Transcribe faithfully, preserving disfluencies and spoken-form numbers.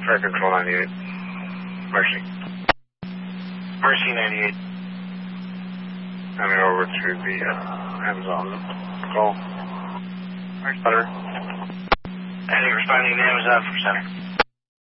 Fire Control ninety-eight. Mercy. Mercy ninety-eight. Coming over to the uh, Amazon call. Mercy. Butter. Any responding to Amazon for center.